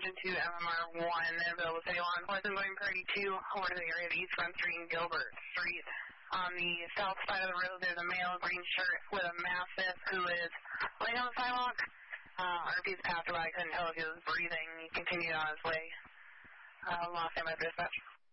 attention to MMR1 available to anyone. Wasn't going for 82 over to the area of East Front Street and Gilbert Street. On the south side of the road, there's a male green shirt with a mastiff who is laying on the sidewalk. RP's passed by, I couldn't tell if he was breathing. He continued on his way. Lost him at dispatch.